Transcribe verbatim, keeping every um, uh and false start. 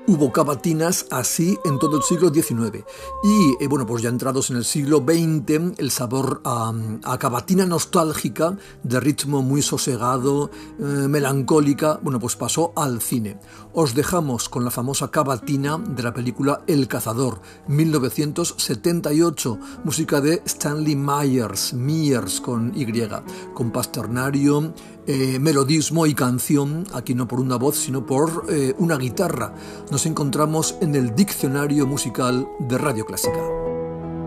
Hubo cavatinas así en todo el siglo diecinueve. Y eh, bueno, pues ya entrados en el siglo veinte, el sabor a, a cavatina nostálgica, de ritmo muy sosegado, eh, melancólica, bueno, pues pasó al cine. Os dejamos con la famosa cavatina de la película El Cazador, mil novecientos setenta y ocho, música de Stanley Myers, Myers con Y, con pasternario, eh, melodismo y canción, aquí no por una voz, sino por eh, una guitarra. Nos encontramos en el diccionario musical de Radio Clásica.